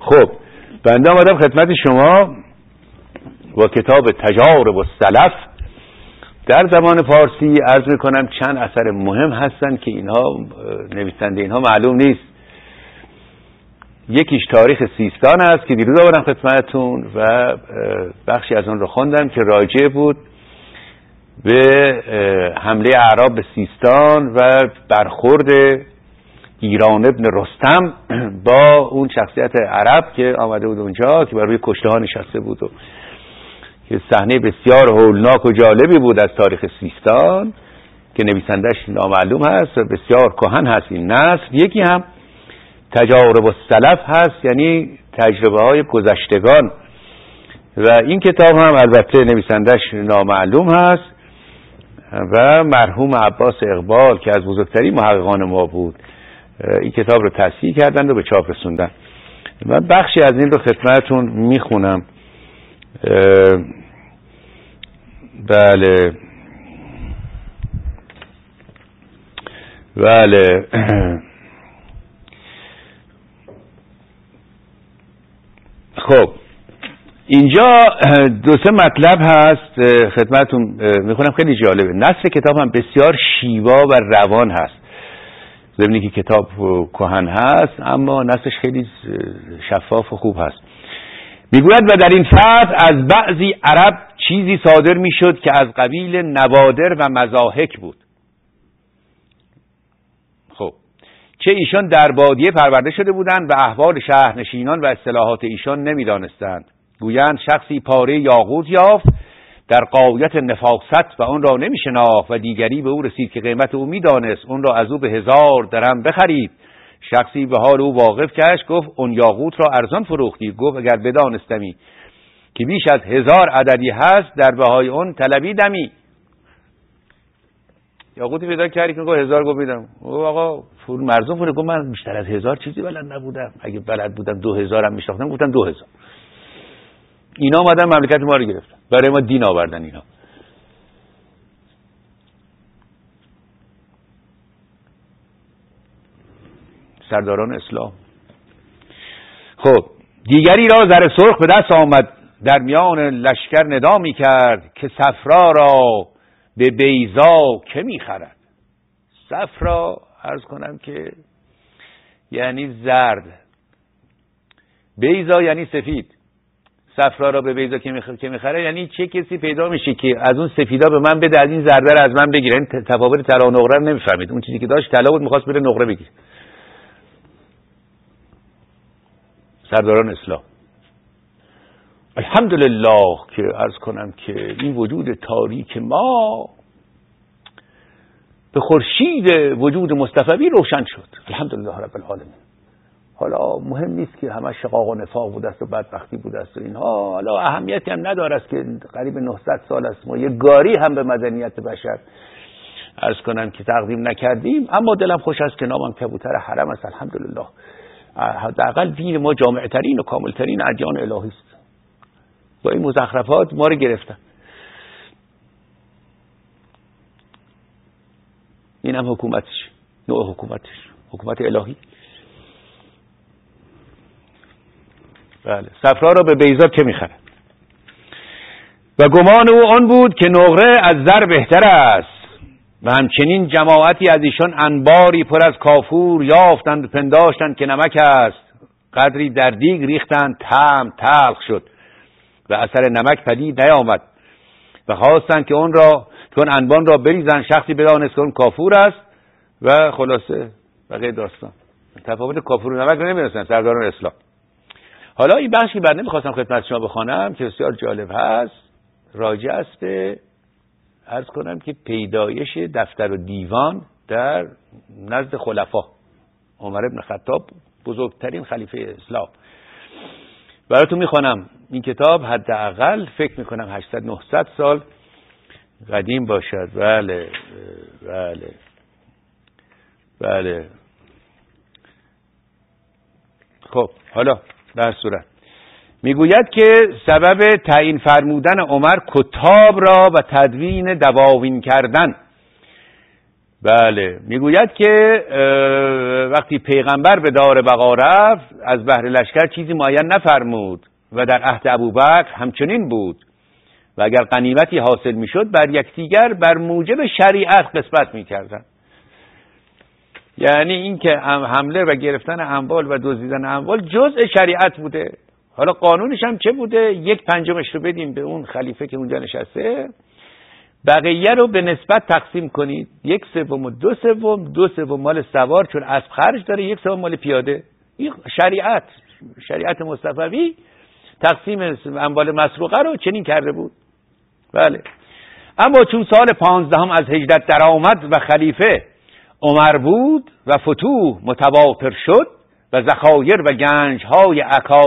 خب بنده آمدم خدمت شما با کتاب تجارب السلف. در زبان فارسی عرض میکنم چند اثر مهم هستن که اینها نویسنده اینها معلوم نیست. یکیش تاریخ سیستان است که دیروز آوردم خدمتتون و بخشی از اون رو خوندم که راجع بود به حمله اعراب به سیستان و برخورد ایران ابن رستم با اون شخصیت عرب که آمده بود اونجا که بر روی کشته ها نشسته بود و که صحنه بسیار هولناک و جالبی بود از تاریخ سیستان که نویسندش نامعلوم هست و بسیار کهن هست این نسل. یکی هم تجارب السلف هست، یعنی تجربه های گذشتگان و این کتاب هم البته نویسندش نامعلوم هست و مرحوم عباس اقبال که از بزرگترین محققان ما بود این کتاب رو تصحیح کردن و به چاپ رسوندن. من بخشی از این رو خدمتتون میخونم. بله خب اینجا دو سه مطلب هست خدمتتون میخونم، خیلی جالبه. نصر کتاب هم بسیار شیوا و روان هست، ضمن که کتاب کهن هست اما نصرش خیلی شفاف و خوب هست. میگوید و در این فصل از بعضی عرب چیزی صادر میشد که از قبیل نوادر و مضاحک بود. خب چه ایشان در بادیه پرورده شده بودند و احوال شهرنشینان و اصطلاحات ایشان نمیدانستند. گویند شخصی پاره یاقوت یافت در غایت نفاست و اون را نمیشناخت و دیگری به او رسید که قیمت او میدانست، اون را از او به 1000 درم بخرید. شخصی به حال او واقف گشت، گفت اون یاقوت را ارزان فروختی. گفت اگر بدانستمی که بیش از 1000 عددی هست در بهای اون طلبیدمی. یاقوتی پیدا کردی که گفت 1000 گفت میدم. آقا فور مرزون فروخت. گفت من بیشتر از 1000 چیزی بلد نبودم، اگه بلد بودم 2000 هم میشناختم. گفتن 2000. اینا اومدن مملکت ما رو گرفتن، برای ما دین آوردن. اینا سرداران اسلام. خب دیگری را زر سرخ به دست آمد، در میان لشکر ندا می کرد که صفرا را به بیضا که می خرد. صفرا عرض کنم که یعنی زرد، بیضا یعنی سفید. صفرا را به بیضا که میخره یعنی چه کسی پیدا میشه که از اون سفیدا به من بده، از این زرده رو از من بگیره. این تفاوت طلا و نقره رو نمیفهمید. اون چیزی که داشت طلا بود، میخواست بره نقره بگیره. سرداران اسلام الحمدلله که عرض کنم که این وجود تاریک ما به خورشید وجود مصطفوی روشن شد. الحمدلله رب العالمین. حالا مهم نیست که همه شقاق و نفاق بوده است و بدبختی بوده است و اینها، حالا اهمیتی هم نداره است که قریب 900 سال است ما یه گاری هم به مدنیت بشر عرض کنم که تقدیم نکردیم. اما دلم خوش است که نامم کبوتر حرم است. الحمدلله حداقل دین ما جامعترین و کاملترین ادیان الهی است. با این مزخرفات ما رو گرفتن. این هم حکومتش، نوع حکومتش، حکومت الهی. بله صفرا را به بیضا که میخرد و گمان او آن بود که نقره از زر بهتر است و همچنین جماعتی از ایشان انباری پر از کافور یافتند و پنداشتند که نمک است. قدری در دیگ ریختند، طعم تلخ شد و اثر نمک پدید نیامد و خواستند که اون انبان را بریزند. شخصی بدانست که اون کافور است و خلاصه بقیه داستان. تفاوت کافور و نمک رو نمی‌دونستند سرداران اسلام. حالا این بخشی بعد نمیخواستم خدمت شما بخوانم که بسیار جالب هست، راجع است به عرض کنم که پیدایش دفتر و دیوان در نزد خلفا. عمر ابن خطاب بزرگترین خلیفه اسلام. براتون میخوانم. این کتاب حداقل فکر میکنم 800-900 سال قدیم باشد. بله بله بله. خب حالا در صورت میگوید که سبب تعیین فرمودن عمر کتاب را و تدوین دواوین کردن. بله میگوید که وقتی پیغمبر به دار بقا رفت از بهر لشکر چیزی معین نفرمود و در عهد ابوبکر همچنین بود و اگر غنیمتی حاصل میشد بر یکدیگر بر موجب شریعت قسمت میکردن. یعنی این که حمله و گرفتن اموال و دزدیدن اموال جزء شریعت بوده. حالا قانونش هم چه بوده؟ 1/5 رو بدیم به اون خلیفه که اونجا نشسته، بقیه رو به نسبت تقسیم کنید، 1/3 و 2/3، 2/3 مال سوار چون اسب خرج داره، 1/3 مال پیاده. این شریعت مصطفوی تقسیم اموال مسروقه رو چنین کرده بود. بله. اما چون سال 15 از هجرت در آمد و خلیفه عمر بود و فتوح متواتر شد و ذخایر و گنج‌های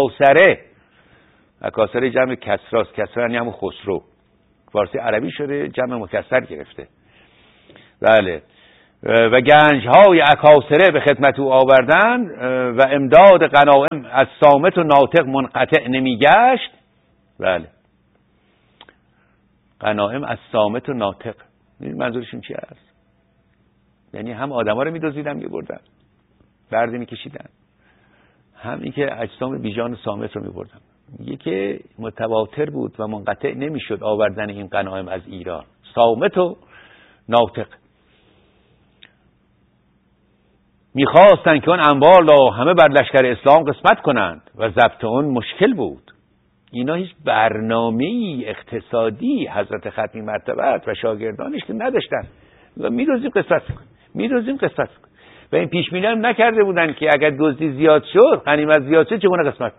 اکاسره جمع کسراست، کسرا یعنی همون خسرو، فارسی عربی شده جمع مکسر گرفته. بله. و گنج‌های اکاسره به خدمت او آوردن و امداد غنایم از صامت و ناطق منقطع نمیگشت. بله. غنایم از صامت و ناطق، منظورشون چی است؟ یعنی هم آدما رو می‌دزدیدن می‌بردن، برده می‌کشیدن، هم این که اجسام بیجان و صامت رو می‌بردن. یکی متواتر بود و منقطع نمی‌شد آوردن این غنایم از ایران، صامت و ناطق. می‌خواستن که اون اموال را همه بر لشکر اسلام قسمت کنند و ضبط اون مشکل بود. اینا هیچ برنامه‌ای اقتصادی حضرت ختمی مرتبت و شاگردانش که نداشتن. می‌دوزیم قسمت کن. و این پیش بینی هم نکرده بودن که اگر دزدی زیاد شد، غنیمت زیاد شد، چگونه قسمت کن.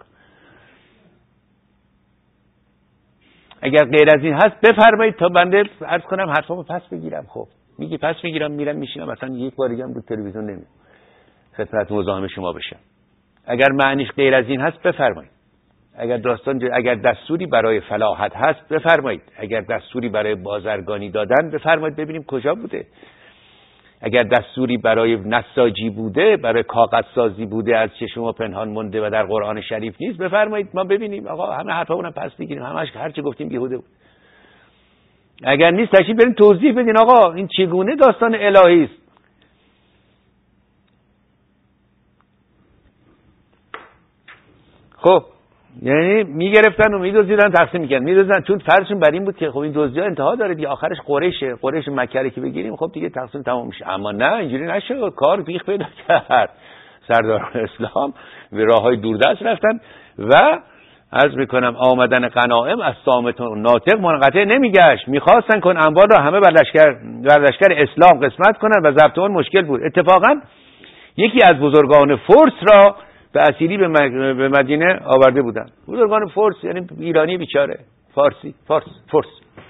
اگر غیر از این هست بفرمایید تا بنده عرض کنم حرفامو پس بگیرم. خب میگی پس میگیرم، میرم میشینم مثلا یک بار دیگه هم رو تلویزیون نمیام خدمت مزاحم شما بشم. اگر معنیش غیر از این هست بفرمایید. اگر دستوری برای فلاحت هست بفرمایید. اگر دستوری برای بازرگانی دادن بفرمایید ببینیم کجا بوده. اگر دستوری برای نساجی بوده، برای کاغذ سازی بوده از چشم ما پنهان مونده و در قرآن شریف نیست بفرمایید ما ببینیم. آقا همه حرفامون پس بگیریم، همش هر چه گفتیم بیهوده بود. اگر نیست تشریف بریم توضیح بدین آقا این چگونه داستان الهی است. خب یعنی میگرفتن و میدزدیدن تقسیم میکردن، میدزدن چون فرضشون بر این بود که خب این دزدی‌ها انتها داره دیگه، آخرش قریش مکه که بگیریم خب دیگه تقسیم تمام میشه. اما نه، اینجوری نشد، کار بیخ پیدا کرد. سرداران اسلام به راههای دوردست رفتن و عرض میکنم آمدن غنایم از صامت و ناطق منقطع نمیگشت. میخواستن کن اموال را همه بر لشکر اسلام قسمت کنن و ضبط اون مشکل بود. اتفاقا یکی از بزرگان فرس را به اسیری به مدینه آورده بودن. بزرگان فرس یعنی ایرانی بیچاره، فرس.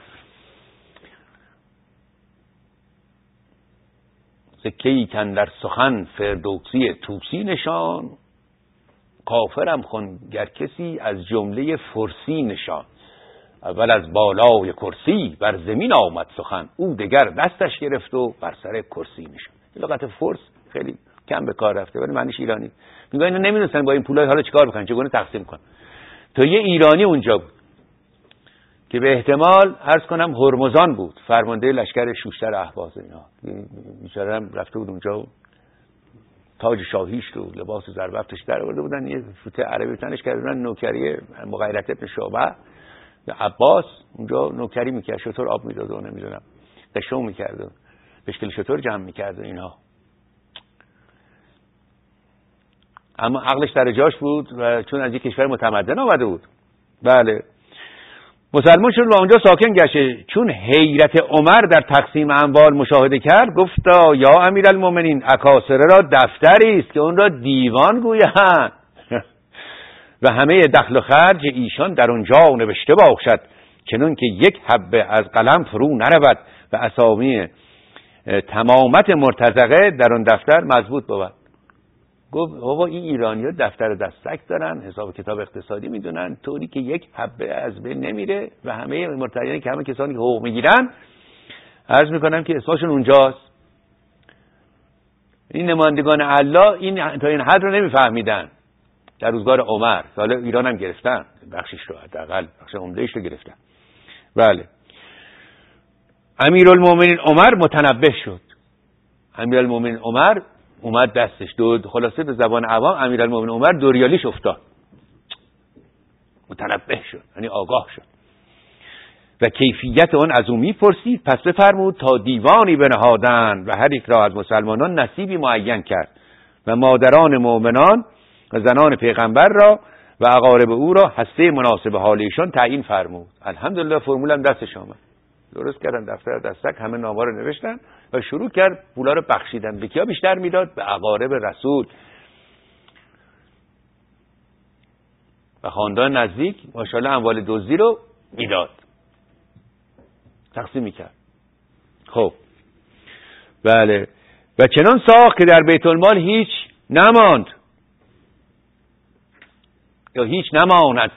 سکه‌ای کاندر سخن فردوسی توسی نشان، کافرم خون گر کسی از جمله فرسی نشان. اول از بالای کرسی بر زمین آمد سخن، او دگر دستش گرفت و بر سر کرسی نشان. لغت فرس خیلی کم به کار رفته ولی معنیش ایرانی. میگن اینا نمیدونن با این پولای حالا چیکار بکنن، چگونه تقسیم کنن. تا یه ایرانی اونجا بود که به احتمال عرض کنم هرمزان بود، فرمانده لشکر شوشتر اهواز. اینا بیچاره هم رفته بود اونجا و تاج شاهیش رو لباس زربفتش در آورده بودن، یه فوته عربی تنش کردن، نوکری مغیرت ابن شعبه عباس اونجا نوکری میکرد، شطور آب میداد و نمیدونم قشو میکرد و بشکل شطور جمع میکرد اینها. اما عقلش در جاش بود و چون از یک کشور متمدن آمده بود. بله. مسلمان شد و اونجا ساکن گشت. چون حیرت عمر در تقسیم اموال مشاهده کرد گفتا یا امیرالمومنین اکاسره را دفتری است که اون را دیوان گویند و همه دخل و خرج ایشان در اونجا نوشته باشد، چنون که یک حبه از قلم فرو نرود و اسامی تمامت مرتزقه در اون دفتر مضبوط بود. گفت بابا این ایرانی‌ها دفتر دستک دارن، حساب کتاب اقتصادی میدونن، طوری که یک حبه از بین نمیره و همه مرتضیانی که همه کسانی که حقوق میگیرن عرض میکنم که اسمشون اونجاست. این نمایندگان الله این تا این حد رو نمیفهمیدن در روزگار عمر. حالا ایران هم گرفتن بخشش رو، حداقل بخش عمده‌اش رو گرفتن. بله. امیرالمومنین عمر متنبه شد. امیرالمومنین عمر اومد دستش خلاصه به زبان عوام امیرالمومنین عمر دوریالیش افتاد، متنبه شد، یعنی آگاه شد و کیفیت آن از او میپرسید. پس بفرمود تا دیوانی بنهادند و هر یک را از مسلمانان نصیبی معین کرد و مادران مؤمنان و زنان پیغمبر را و اقارب او را هسته مناسب حال ایشان تعیین فرمود. الحمدلله فرمولم دستش آمد، درست کردن دفتر دستک، همه نامه رو نوشتن و شروع کرد پولا رو بخشیدن. به کیا بیشتر میداد؟ به اقارب رسول و خاندان نزدیک. ماشاءالله اموال دزدی رو میداد، تقسیم میکرد. خب بله، و چنان ساخت که در بیت المال هیچ نماند یا هیچ نماند.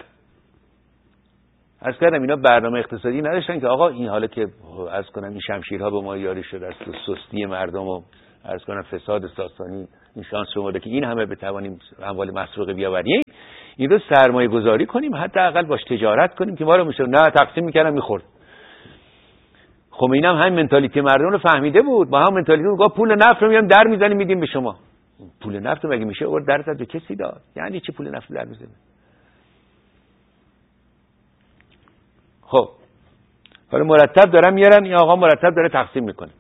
عرض کردم اینا برنامه اقتصادی نداشتن که آقا این حالا که عرض کنم این شمشیرها به ما یاری شده است و سستی مردم و عرض کنم فساد ساسانی این شانس رو بوده که این همه بتوانیم اموال مسروقه بیاوریم، این رو سرمایه گذاری کنیم، حتی اقل باش تجارت کنیم که ما رو میشه نه تقسیم میکردن میخورد. خمینی هم همین منتالیتی مردم رو فهمیده بود، با هم منتالیتی میگه پول نفت رو میام در میزنیم میدیم به شما. پول نفت رو مگه میشه اور در زد به کسی داد؟ یعنی چی پول نفت در میزنه؟ خب حالا مرتب دارن میارن، این آقا مرتب داره تقسیم میکنه.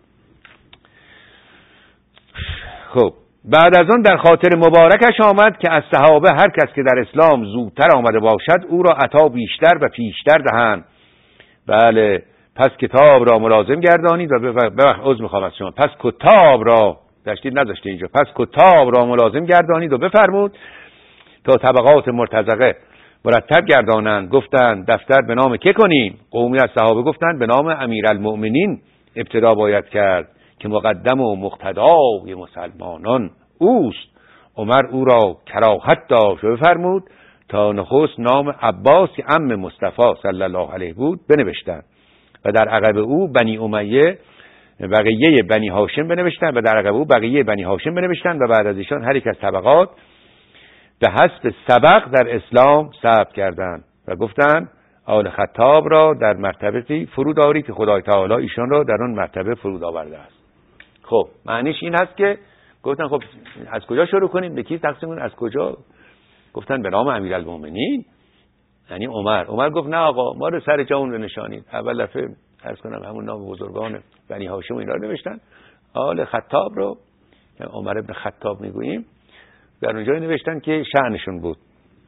خب بعد از آن در خاطر مبارکش آمد که از صحابه هر کس که در اسلام زودتر آمده باشد او را عطا بیشتر و پیشتر دهند. بله، پس کتاب را ملازم گردانید و عذر میخوام از شما، پس کتاب را داشتید نذاشته اینجا، پس کتاب را ملازم گردانید و بفرمود تا طبقات مرتزقه مرتب گردانند. گفتند دفتر به نام که کنیم؟ قومی از صحابه گفتند به نام امیرالمؤمنین ابتدا باید کرد که مقدم و مقتدای مسلمانان اوست. عمر او را کراهت داشت و بفرمود تا نخست نام عباس که عم مصطفی صلی الله علیه بود بنوشتند و در عقب او بنی امیه بقیه بنی هاشم بنوشتند و در عقب او بقیه بنی هاشم بنوشتند و بعد از ایشان هر یک از طبقات به حسب سبق در اسلام ثبت کردند و گفتند آل خطاب را در مرتبه فرود آورید که خدای تعالی ایشان را در آن مرتبه فرود آورده است. خب معنیش این هست که گفتن خب از کجا شروع کنیم، به کی تقسیم کنیم، از کجا؟ گفتن به نام امیرالمومنین، یعنی عمر گفت نه آقا ما رو سر جامون بنشانید. اول دفعه عرض کنم همون نام بزرگان بنی هاشم اینا رو نوشتن، آل خطاب رو که عمر ابن خطاب میگوییم در اونجا نوشتن که شأنشون بود.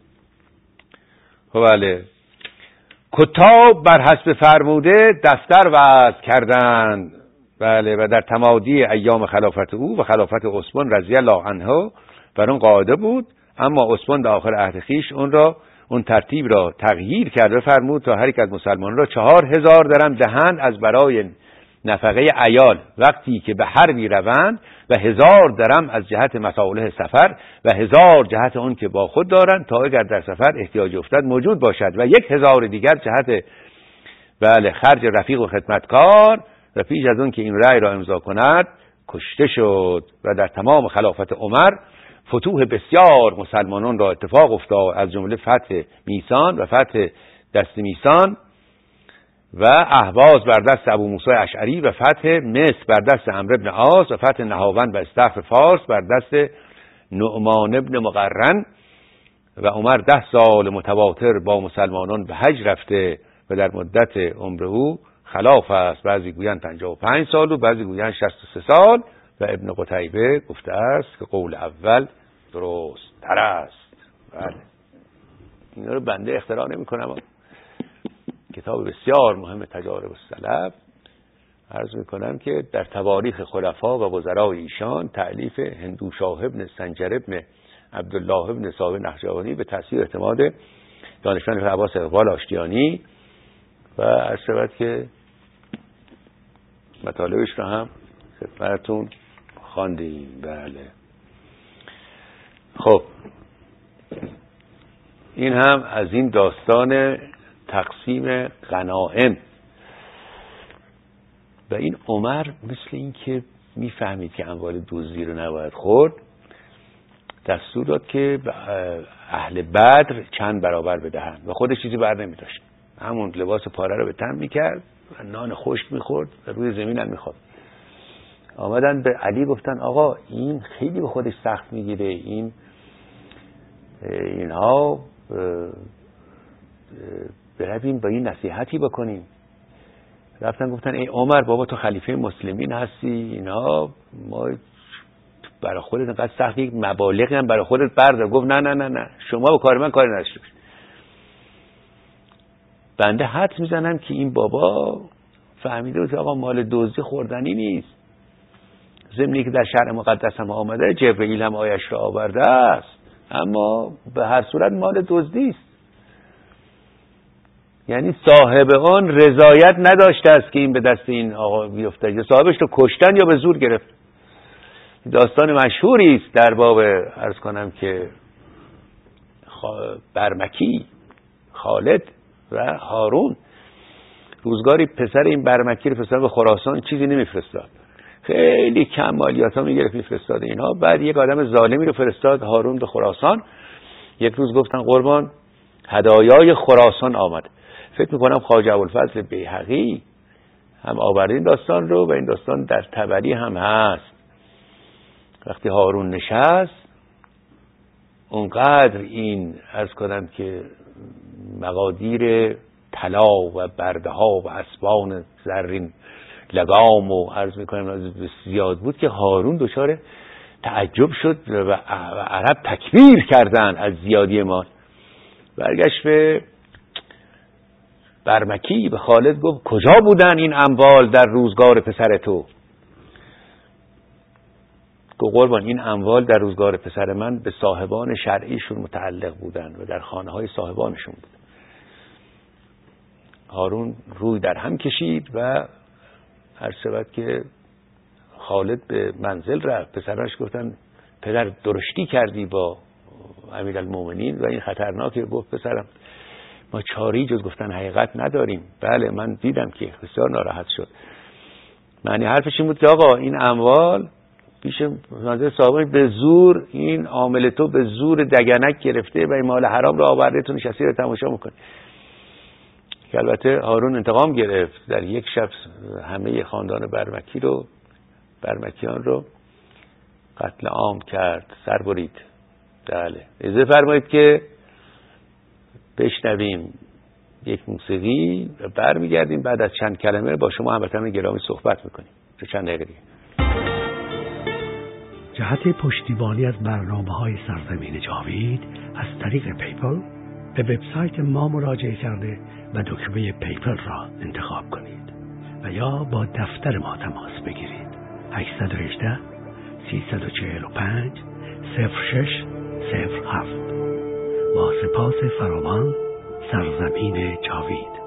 خب بله، کتاب بر حسب فرموده دفتر وضع کردند. بله، و در تمادی ایام خلافت او و خلافت عثمان رضی الله عنه بر اون قاعده بود، اما عثمان در آخر عهد خویش اون ترتیب را تغییر کرد و فرمود تا هر یک از مسلمانان را 4000 درم دهند از برای نفقه عیال وقتی که به حربی روند و 1000 درم از جهت مصالح سفر و 1000 جهت اون که با خود دارند تا اگر در سفر احتیاج افتد موجود باشد و 1000 دیگر جهت بله خرج رفیق و خدمتکار و پیش از اون که این رأی را امضا کند کشته شد. و در تمام خلافت عمر فتوح بسیار مسلمانان را اتفاق افتاد، از جمله فتح میسان و فتح دست میسان و اهواز بر دست ابو موسی اشعری و فتح مصر بر دست عمرو بن عاص و فتح نهاوند و استخر فارس بر دست نعمان بن مقرن. و عمر 10 سال متواتر با مسلمانان به حج رفته و در مدت عمر او خلاف است، بعضی گویند 55 سال و بعضی گویند 63 سال و ابن قتیبه گفته است که قول اول درست تر است. بله اینا رو بنده اختراع نمی کنم، کتاب بسیار مهم تجارب السلف. عرض می کنم که در تواریخ خلفا و وزرای ایشان تألیف هندوشاه ابن سنجر ابن عبدالله ابن صاحب نخجوانی به تأثیر اعتماد دانشمند عباس اقبال آشتیانی و عرض شود که مطالبش رو هم خدمتتون خواندیم. بله خب این هم از این داستان تقسیم غنائم. و این عمر مثل این که میفهمید که اموال دزدی رو نباید خورد، دستور داد که اهل بدر چند برابر بدهند و خودش چیزی بر نمی داشت، همون لباس پاره رو به تن میکرد و نان خشک میخورد و روی زمین هم میخورد. آمدن به علی گفتن آقا این خیلی به خودش سخت میگیره، اینها برویم با این نصیحتی بکنیم. رفتن گفتن ای عمر بابا تو خلیفه مسلمین هستی، اینها ما برای خودت انقدر سختی مبالغی هم برای خودت بردار. گفت نه نه نه نه شما با کار من کاری نداشته باشید. بنده حد میزنم که این بابا فهمیده بود آقا مال دزدی خوردنی نیست، ضمنی که در شهر مقدس هم آمده، جبرئیل هم آیش را آورده است، اما به هر صورت مال دزدی است. یعنی صاحب آن رضایت نداشته است که این به دست این آقا بیفته، یا صاحبش رو کشتن یا به زور گرفت. داستان مشهوری است در باب عرض کنم که برمکی، خالد و هارون. روزگاری پسر این برمکی رو پسر به خراسان چیزی نمیفرستاد، خیلی کم مالیات ها میگرفت میفرستاد اینها. بعد یک آدم ظالمی رو فرستاد هارون به خراسان. یک روز گفتن قربان هدایای خراسان آمد. فکر میکنم خواجه ابوالفضل بیهقی هم آورد این داستان رو و این داستان در طبری هم هست. وقتی هارون نشست اونقدر این عرض کنم که مقادیر طلا و برده ها و اسبان زرین لگام و عرض میکنم زیاد بود که هارون دچار تعجب شد و عرب تکبیر کردن از زیادی مال. برگشت به برمکی به خالد گفت کجا بودن این اموال در روزگار پسر تو؟ گفت قربان این اموال در روزگار پسر من به صاحبان شرعیشون متعلق بودن و در خانه های صاحبانشون بود. هارون روی در هم کشید و هر شود که خالد به منزل رفت. پسرانش گفتن پدر درشتی کردی با امیرالمومنین و این خطرناکه. گفت پسرم ما چاری جز گفتن حقیقت نداریم. بله من دیدم که بسیار ناراحت شد. معنی حرفش این بود که آقا این اموال پیش ناظر صاحب به زور این عامل تو به زور دگنک گرفته و این مال حرام رو آورده تو نشستی رو تماشا میکنی. که البته هارون انتقام گرفت، در یک شب همه خاندان برمکیان رو قتل عام کرد، سر برید. بله اجازه فرمایید که بشنویم یک موسیقی و برمیگردیم بعد از چند کلمه با شما هموطنان گرامی صحبت میکنیم. تو چند دقیقه دیگه. جهت پشتیبانی از برنامه‌های سرزمین جاوید از طریق پیپل به وبسایت ما مراجعه کرده و دکمه پیپل را انتخاب کنید و یا با دفتر ما تماس بگیرید. 818 345 0607. با سپاس فراوان، سرزمین جاوید.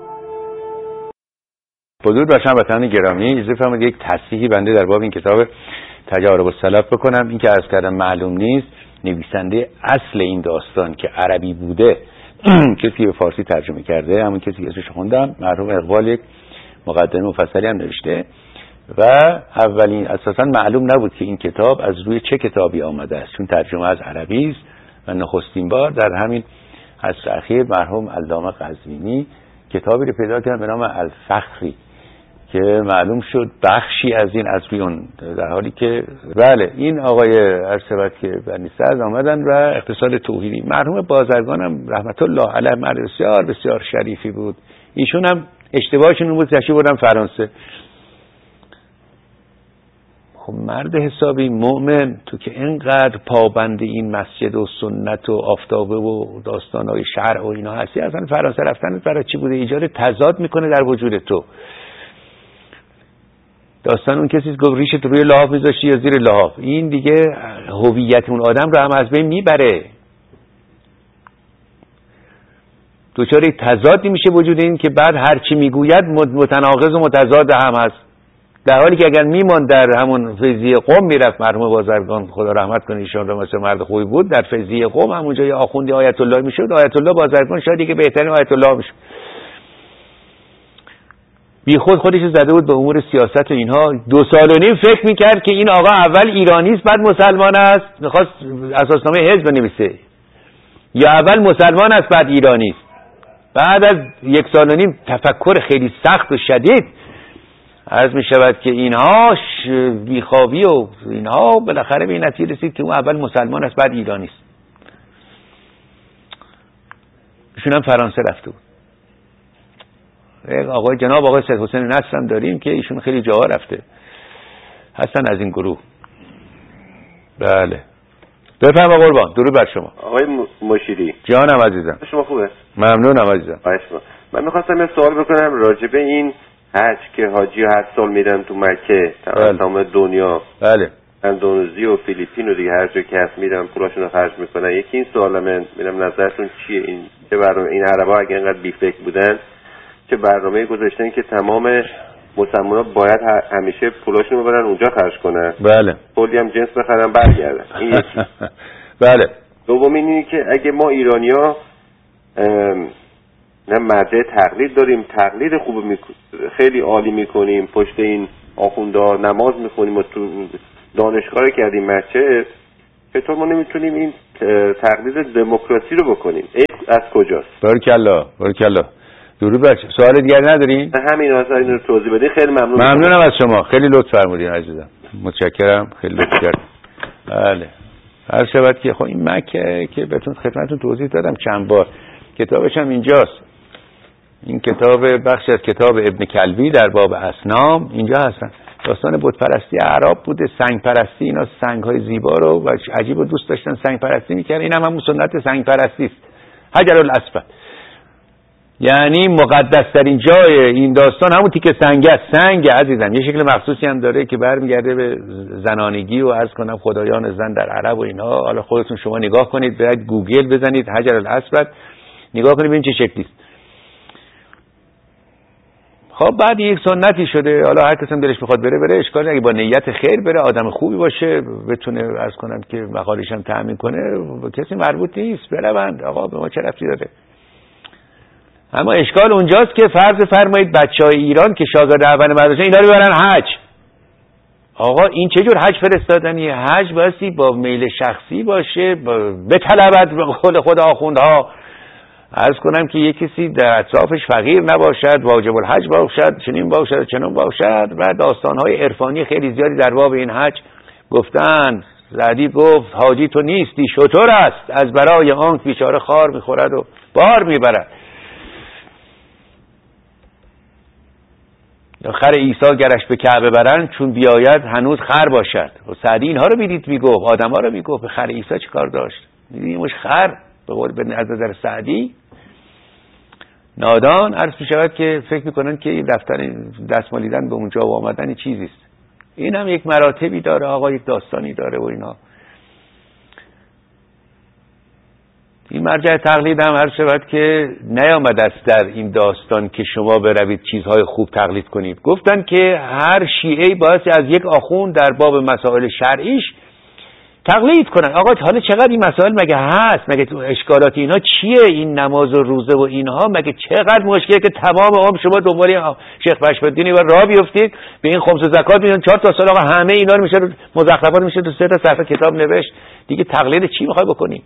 بدرود بر شما وطنان گرامی. اجازه فرمایید یک تصحیحی بنده در باب این کتاب تجارب السلف بکنم. این که عرض کردم معلوم نیست نویسنده اصل این داستان که عربی بوده کسی به فارسی ترجمه کرده، همون کسی که اسمش خوندم مرحوم اقبال یک مقدمه مفصلی هم نوشته و اولین اساسا معلوم نبود که این کتاب از روی چه کتابی آمده است، چون ترجمه از عربی است و نخستین بار در همین عصر اخیر مرحوم علامه قزوینی کتابی رو پیدا کردن به نام الفخری که معلوم شد بخشی از این از روی اون، در حالی که بله این آقای ارسبت که بنی‌سرد آمدن و اقتصاد توحیدی. مرحوم بازرگان هم رحمت الله علیه مرد بسیار بسیار شریفی بود. ایشون هم اشتباهشون اون بود تشریف بردن فرانسه. خب مرد حسابی مؤمن تو که اینقدر پابند این مسجد و سنت و آفتابه و داستانهای شرع و اینا هستی، اصلا فرانسه رفتن برای چی بوده؟ ایجاد تضاد میکنه در وجود تو. داستان اون کسی گفت ریشت روی لحاف میذاشتی یا زیر لحاف، این دیگه هویت اون آدم رو هم از بین میبره. دوچار تضادی میشه وجود این که بعد هر چی میگوید متناقض و متضاد هم هست، در حالی که اگر میماند در همون فیضیه قم میرفت مرحوم بازرگان خدا رحمت کنه ایشون رو، مثلا مرد خوبی بود، در فیضیه قم همونجا یه آخوندی آیت الله میشد، آیت الله بازرگان شاید دیگه بهترین آیت الله میشد. بی خودش زده بود به امور سیاست و اینها. 2 سال و نیم فکر میکرد که این آقا اول ایرانی است بعد مسلمان است، میخواست اساسنامه حزب بنویسه، یا اول مسلمان است بعد ایرانی است. بعد از 1 سال و نیم تفکر خیلی سخت و شدید عرض می شود که اینها بیخوابی و اینها بالاخره به این نتیجه رسید که اون اول مسلمان است بعد ایرانی است. ایشون هم فرانسه رفته بود. جناب آقای سید حسین نصر هم داریم که ایشون خیلی جاها رفته هستن از این گروه. بله بفرما قربان. درود بر شما آقای مشیری. جانم عزیزم. شما خوبه؟ ممنونم عزیزم. من میخواستم یه سوال بکنم راجع به این حج که حاجی هر سال میرن تو مکه تمام دنیا. بله. اندونزی و فیلیپین و دیگه هر جا که هست میرن پولاشون رو خرج میکنن. یکی این سوالمه، میرم نظرتون چیه این چه برنامه این عربا اگه اینقدر بی فکر بودن چه برنامه‌ای گذاشتن که تمام مسلمان‌ها باید همیشه پولاشون رو ببرن اونجا خرج کنن. بله. کلی هم جنس بخرن برگردن. این یکی. بله. دوم اینه که اگه ما ایرانی‌ها نه مزه تقلید داریم، تقلید خوب خیلی عالی میکنیم، پشت این آخوندا نماز میخونیم و تو دانشگاه کردیم مسجد، چطور ما نمیتونیم این تقلید دموکراسی رو بکنیم؟ از کجاست؟ بارکالله بارکالله. درود بر شما. سوال دیگه ندارین؟ همین این رو توضیح بدین. خیلی ممنونم از شما. خیلی لطف فرمودین عزیزم. متشکرم. خیلی لطف کردین. بله. هر شود که خب این مکه که بهتون خدمتتون توضیح دادم چند بار. کتابش هم اینجاست. این کتاب بخشی از کتاب ابن کلبی در باب اصنام اینجا هستن. داستان بت پرستی اعراب بوده، سنگ پرستی. اینا سنگ های زیبا رو و عجیب و دوست داشتن سنگ پرستی میکردن. این هم همون سنت سنگ پرستی است. حجر الاسود یعنی مقدس ترین جای این داستان همون تیکه سنگ است. سنگ عزیزم یه شکل مخصوصی هم داره که برمیگرده به زنانگی و عرض کنم خدایان زن در عرب و اینها. حالا خودتون شما نگاه کنید، برید گوگل بزنید حجر الاسود نگاه کنید ببینید چه شکلی است. خب بعد یک سنتی شده، حالا هر کسی دلش بخواد بره اشکالی اگه با نیت خیر بره، آدم خوبی باشه، بتونه عرض کنم که مقالش هم تأمین کنه، کسی مربوط نیست بروند. آقا به ما چه ربطی داره؟ اما اشکال اونجاست که فرض فرمایید بچهای ایران که شاگرد اول مدرسه اینا رو ببرن حج. آقا این چه جور حج فرستادنیه؟ حج بایستی با میل شخصی باشه، به طلبت به خود آخوندها. عرض کنم که یک کسی در اطرافش فقیر نباشد، واجب الحج باشد، چنین باشد چنون باشد. و داستانهای عرفانی خیلی زیادی در باب این حج گفتن. سعدی گفت حاجی تو نیستی شتر است، از برای آنک بیچاره خار میخورد و بار میبرد. خر عیسی گرش به کعبه برند چون بیاید هنوز خر باشد. و سعدی اینها رو میدید میگفت، آدما رو میگفت. به خر عیسی چه کار داشت؟ میدیدیمش خر به قول به نظر سعدی نادان. عرض می شود که فکر میکنن که این رفتن دستمالیدن به اونجا و آمدن چیزی است. این هم یک مراتبی داره آقا، یک داستانی داره و اینا. این مرجع تقلید هم عرض شود که نیامد است در این داستان که شما بروید چیزهای خوب تقلید کنید. گفتن که هر شیعه‌ای باید از یک آخوند در باب مسائل شرعیش تقلید کنن. آقا حالا چقدر این مسائل مگه هست؟ مگه تو اشکالات اینا چیه؟ این نماز و روزه و اینها مگه چقدر مشکلیه که تمام عمر شما دنبال شیخ بشرالدین و راه بیفتید به این خمس و زکات میدن 4 تا سال. آقا همه اینا رو میشه مزخرفات میشه تو 3 تا صفحه کتاب نوشت. دیگه تقلید چی میخوای بکنی؟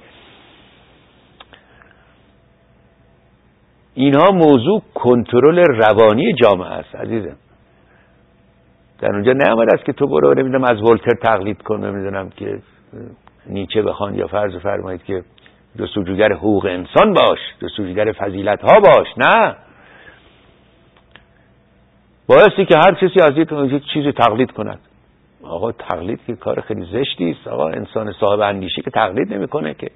اینها موضوع کنترل روانی جامعه است عزیزم. در اونجا نیامد است که تو برو نمیدونم از ولتر تقلید کن، نمیدونم که نیچه بخوان یا فرض فرمایید که جستجوگر حقوق انسان باش، جستجوگر فضیلت ها باش. نه، بایستی که هر کسی از یک چیزی تقلید کند. آقا تقلید که کار خیلی زشتی است. آقا انسان صاحب اندیشه که تقلید نمیکنه که.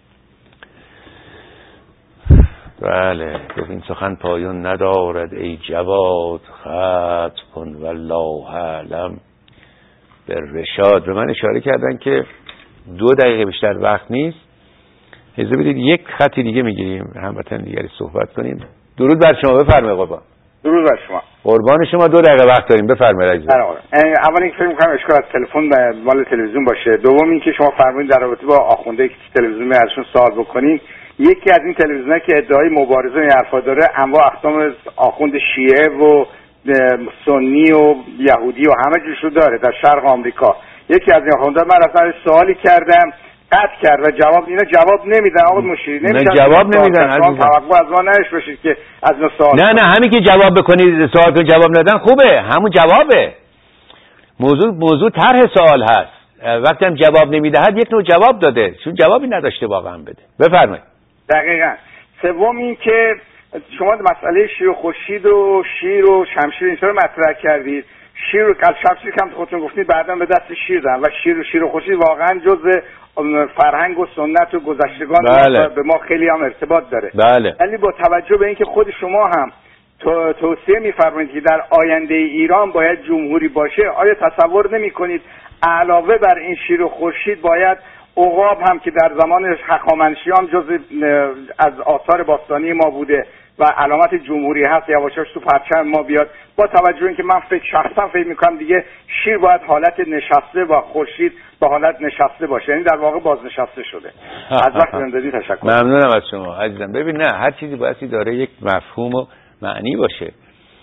بله گفت این سخن پایان ندارد ای جواد، ختم کن والله اعلم به رشاد. به من اشاره کردن که 2 دقیقه بیشتر وقت نیست. اجازه بدید یک خطی دیگه میگیریم، هموطن دیگری صحبت کنیم. درود بر شما، بفرمایید قربان. درود بر شما. قربان شما. 2 دقیقه وقت داریم، بفرمایید عزیز. اول اینکه فکر می‌کنم اشکال از تلفن مال تلویزیون باشه. دوم اینکه شما فرمودید در رابطه با آخونده که تلویزیون ازشون سوال بکنین. یکی از این تلویزیون‌ها که ادعای مبارزه این حرفا داره، انواع اقسام آخوند شیعه و سنی و یهودی و همه جوش رو داره در شرق آمریکا. یکی از این آخوندها، من اصلا سوالی کردم قطع کرد و جواب نمیدن. آقا مشیری نمیدن، جواب نمیدن. توقع از ما نداشته باشید که از ما سوال نه همین که جواب بکنید سوال کنید جواب ندادن خوبه، همون جوابه. موضوع طرح سوال هست. وقتی هم جواب نمیدهد یک نوع جواب داده، چون جوابی نداشته واقعا بده. بفرمایید. دقیقاً. سوم این که شما مسئله شیر و خورشید و شیر و شمشیر اینطور رو مطرح کردید. شیر و شمشیر که هم خودتون گفتید بعداً به دست شیر دادن و شیر و خورشید واقعا جزء فرهنگ و سنت و گذشتگان به ما خیلی هم ارتباط داره. ولی با توجه به اینکه خود شما هم توصیه می‌فرمایید که در آینده ایران باید جمهوری باشه، آیا تصور نمی‌کنید علاوه بر این شیر و خورشید باید عقاب هم که در زمان هخامنشیان جزء از آثار باستانی ما بوده و علامت جمهوری هست یواشاش تو پرچم ما بیاد، با توجه اینکه من شخصا فکر میکنم دیگه شیر باید حالت نشسته و خورشید به حالت نشسته باشه، یعنی در واقع بازنشسته شده. از وقت بندازی تشکر. ممنونم از شما عزیزم. ببین نه هر چیزی بایستی داره یک مفهوم و معنی باشه.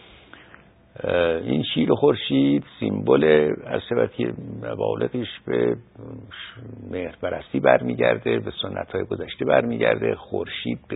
این شیر و خورشید سیمبل عصبتی مبالغش به مهرپرستی برمیگرده، به سنت‌های گذشته برمیگرده. خورشید به